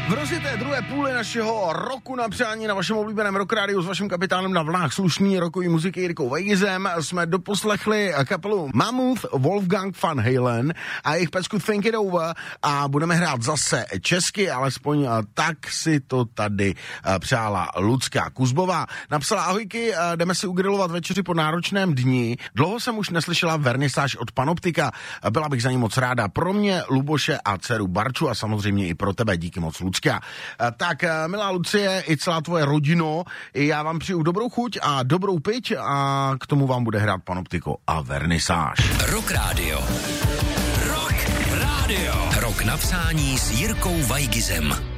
V rozjeté druhé půli našeho roku na přání na vašem oblíbeném Rock Rádiu s vaším kapitánem na vlnách slušný rokový muziky Jirkou Vejgizem jsme doposlechli kapelu Mammoth, Wolfgang van Halen a jejich pecku Think It Over a budeme hrát zase česky, alespoň tak si to tady přála Lucka Kuzbová. Napsala: ahojky, jdeme si ugrilovat večeři po náročném dni. Dlouho jsem už neslyšela vernisáž od Panoptika, byla bych za ní moc ráda. Pro mě, Luboše a dceru Barču a samozřejmě i pro tebe, díky moc Lucka. Tak, milá Lucie, i celá tvoje rodino, já vám přeju dobrou chuť a dobrou piť a k tomu vám bude hrát Panoptiko a vernisáž. Rock Radio. Rock Radio. Rok na přání s Jirkou Vejgizem.